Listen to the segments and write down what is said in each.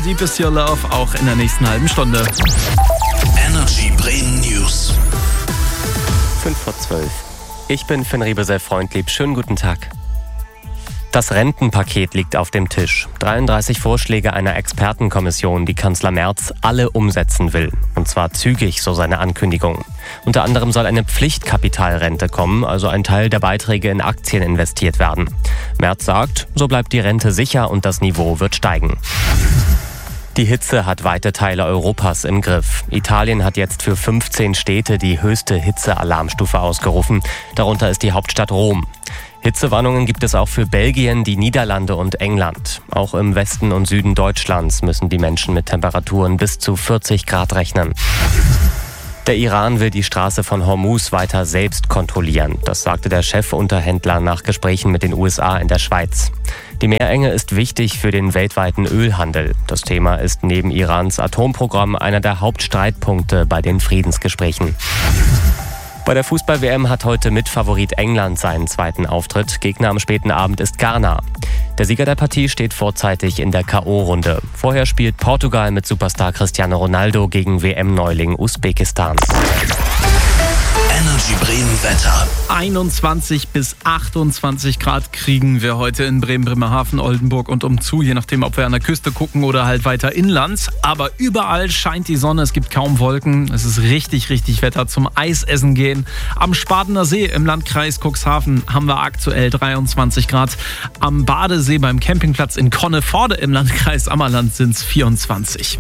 Deep Is Your Love, auch in der nächsten halben Stunde. Energy Bremen News. 5:12. Ich bin Finn Riebesell-Freundlieb. Schönen guten Tag. Das Rentenpaket liegt auf dem Tisch. 33 Vorschläge einer Expertenkommission, die Kanzler Merz alle umsetzen will. Und zwar zügig, so seine Ankündigung. Unter anderem soll eine Pflichtkapitalrente kommen, also ein Teil der Beiträge in Aktien investiert werden. Merz sagt, so bleibt die Rente sicher und das Niveau wird steigen. Die Hitze hat weite Teile Europas im Griff. Italien hat jetzt für 15 Städte die höchste Hitzealarmstufe ausgerufen. Darunter ist die Hauptstadt Rom. Hitzewarnungen gibt es auch für Belgien, die Niederlande und England. Auch im Westen und Süden Deutschlands müssen die Menschen mit Temperaturen bis zu 40 Grad rechnen. Der Iran will die Straße von Hormuz weiter selbst kontrollieren. Das sagte der Chefunterhändler nach Gesprächen mit den USA in der Schweiz. Die Meerenge ist wichtig für den weltweiten Ölhandel. Das Thema ist neben Irans Atomprogramm einer der Hauptstreitpunkte bei den Friedensgesprächen. Bei der Fußball-WM hat heute Mitfavorit England seinen zweiten Auftritt. Gegner am späten Abend ist Ghana. Der Sieger der Partie steht vorzeitig in der K.O.-Runde. Vorher spielt Portugal mit Superstar Cristiano Ronaldo gegen WM-Neuling Usbekistan. Energy Bremen Wetter. 21 bis 28 Grad kriegen wir heute in Bremen, Bremerhaven, Oldenburg und umzu, je nachdem, ob wir an der Küste gucken oder halt weiter inland. Aber überall scheint die Sonne, es gibt kaum Wolken. Es ist richtig, richtig Wetter zum Eisessen gehen. Am Spadener See im Landkreis Cuxhaven haben wir aktuell 23 Grad. Am Badesee beim Campingplatz in Conneforde im Landkreis Ammerland sind es 24.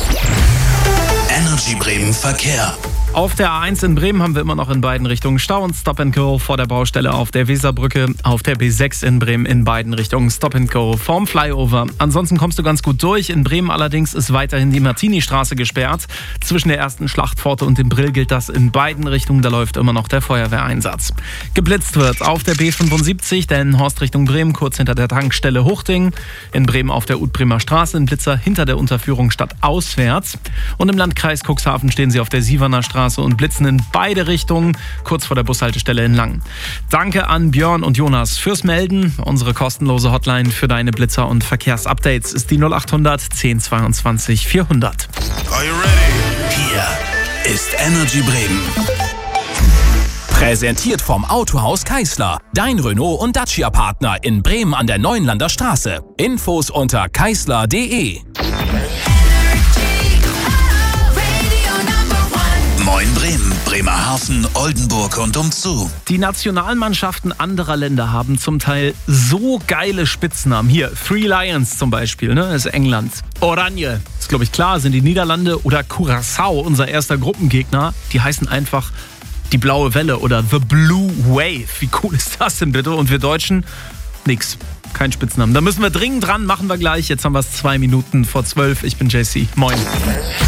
Energy Bremen Verkehr. Auf der A1 in Bremen haben wir immer noch in beiden Richtungen Stau und Stop and Go vor der Baustelle auf der Weserbrücke. Auf der B6 in Bremen in beiden Richtungen Stop and Go vorm Flyover. Ansonsten kommst du ganz gut durch. In Bremen allerdings ist weiterhin die Martini-Straße gesperrt. Zwischen der ersten Schlachtpforte und dem Brill gilt das in beiden Richtungen. Da läuft immer noch der Feuerwehreinsatz. Geblitzt wird auf der B75, Delmenhorst Richtung Bremen, kurz hinter der Tankstelle Huchting. In Bremen auf der Utbremer Straße ein Blitzer hinter der Unterführung stadtauswärts. Und im Landkreis Cuxhaven stehen sie auf der Sieverner Straße und blitzen in beide Richtungen, kurz vor der Bushaltestelle in Langen. Danke an Björn und Jonas fürs Melden. Unsere kostenlose Hotline für deine Blitzer- und Verkehrsupdates ist die 0800 1022 400. Are you ready? Hier ist Energy Bremen. Präsentiert vom Autohaus Keisler. Dein Renault- und Dacia-Partner in Bremen an der Neuenlander Straße. Infos unter keisler.de. Moin Bremen, Bremerhaven, Oldenburg und umzu. Die Nationalmannschaften anderer Länder haben zum Teil so geile Spitznamen. Hier, Three Lions zum Beispiel, ne? Das ist England. Oranje, ist glaube ich klar, sind die Niederlande. Oder Curaçao, unser erster Gruppengegner. Die heißen einfach die Blaue Welle oder The Blue Wave. Wie cool ist das denn bitte? Und wir Deutschen, nix. Kein Spitznamen. Da müssen wir dringend dran, machen wir gleich. Jetzt haben wir es 2 Minuten vor 12. Ich bin JC. Moin.